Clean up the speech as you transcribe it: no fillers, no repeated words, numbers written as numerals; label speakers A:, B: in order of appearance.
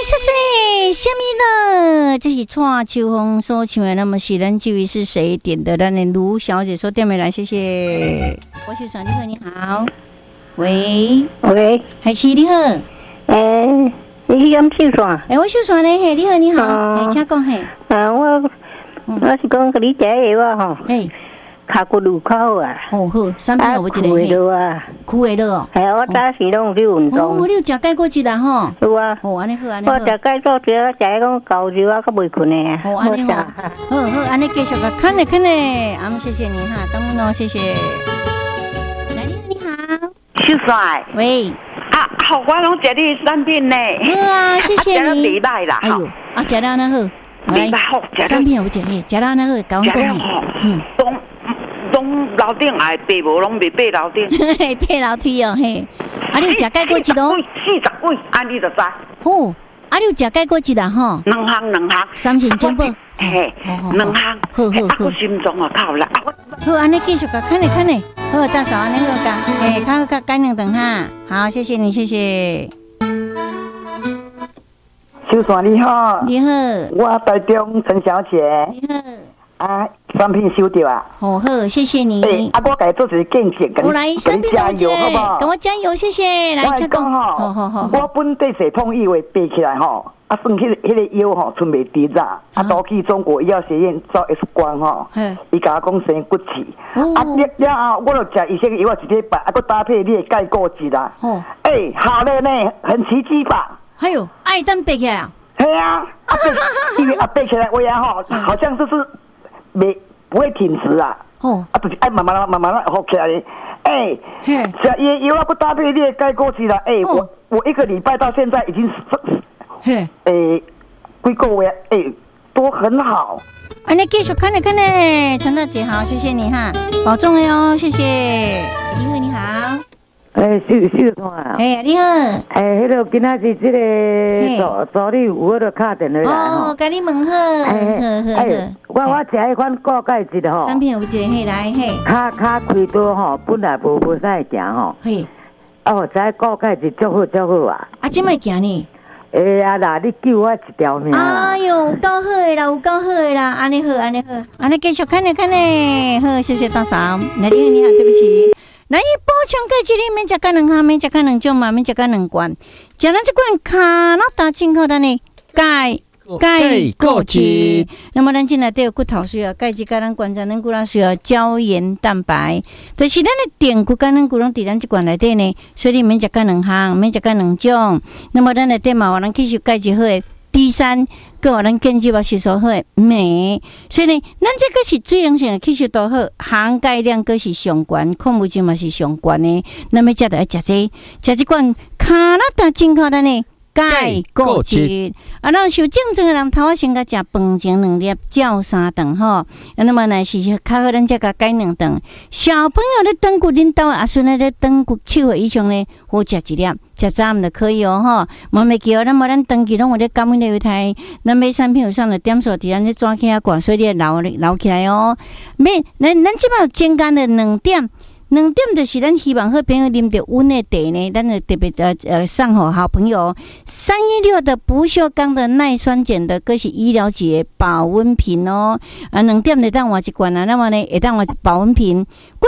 A: 是什么呢？这是蔡秋凤所唱的。那么是咱这位是谁点的？咱的卢小姐所点的来，谢谢。我秀爽，你好，你好。喂，还是你好。
B: 你是秀爽？
A: 我秀爽呢，嘿，你好，你好，请讲嘿。
B: 我是讲给你解药啊，吼。
A: 嘿。
B: 脚骨路口啊，
A: 好，三边有无一个嘿？苦的了哦。
B: 我早时拢去运动。
A: 你有食钙果汁啦吼？
B: 有啊。
A: 安尼好，安尼好。
B: 我食钙果汁，我食讲高油啊，佮袂困的。
A: 安尼好。好，安尼继续个看咧。谢谢你哈，感恩哦，谢谢。来，你好。
C: 秀帅。
A: 喂。
C: 好，我拢食你产品呢。
A: 好啊，谢谢你。
C: 食了袂歹啦。
A: 哎呦，食了安尼好。
C: 袂歹好，
A: 产品有无食嘿？食了安尼好，搞讲嘿。
C: 拢楼顶爱爬无，拢袂爬楼顶。
A: 爬楼梯哦嘿。你有食钙果汁咯
C: ？40位，安你就知。
A: 哦，你有食钙果汁啦吼？
C: 两项。
A: 三千金宝。
C: 嘿，2项。好。我心脏啊靠啦。
A: 好，安尼继续个看咧。好，大嫂安尼好个，较干两顿哈。好，谢谢你，谢谢。
D: 秀爽你好。
A: 你好。
D: 我台中陈小姐。
A: 你好。
D: 产品收到啊！
A: 好，谢谢你。
D: 我给做一个见证，
A: 我来产品加油，好不好？跟我加油，谢谢。来，
D: 我讲好。我本地系统以为背起来吼，算迄个药吼，存袂低啦。都去中国医药学院照 X 光吼，伊甲我讲生骨刺。了后我就食伊些药一礼拜，佮搭配你的钙果汁啦。好了呢，很奇迹吧？
A: 还有，等背起来啊？
D: 系啊，因为背起来我也好像就是不会挺直啊。就是慢慢好起来。吃也有不搭配列钙果汁了。我1个礼拜到现在已经几个月都很好。
A: 你继续看咧，陈大姐好，谢谢你哈，保重了哟，谢谢。你好。
D: 秀爽啊！
A: 你好。
D: 迄个今仔日这个助理有迄个打电话来吼。
A: 甲你问好。
D: 我食迄款固钙质吼。
A: 产品有一个来
D: 脚开刀吼，本来无使行吼。我知固钙质足好啊。
A: 这么行呢？
D: 啦，你救我一条命。
A: 哎呦，有够好的啦，安尼好，安尼继续看咧。好，谢谢大嫂。你好，对不起。咱伊补充钙质里免食到2项，免食到2种嘛，免食到2罐。食咱这罐加拿大进口的呢钙果汁。那么咱进来都有骨头需要钙质，甲咱关节咱骨头需要胶原蛋白，就是咱的电骨甲咱骨拢伫咱这罐内底呢，所以你免食到2项，免食到2种。那么咱内底嘛，有咱吸收钙质好的D3，佮有咱根基把吸收好的镁，所以呢，咱这个是水溶性的吸收度好，含钙量佫是上悬，矿物质嘛是上悬的。那么才得要食这罐加拿大进口的呢钙果汁。那受症状的人，头先甲食饭前2粒，照3顿吼。那么若是较好，咱才甲改2顿。小朋友咧长骨恁兜阿孙咧长骨7岁以上咧，好食1粒，食早暗就可以哦吼。莫袂记哦，咱长期拢有咧感染类胎，咱买产品有上的点数伫咱咧抓起啊挂，所以你留起来哦。咱即摆增加了2点。2点就是咱希望好朋友啉着温的茶呢，咱就特别送互好朋友316的不锈钢的耐酸碱的，佫是医疗级的保温瓶哦。2点就当换一罐啊，那么呢会当换保温瓶。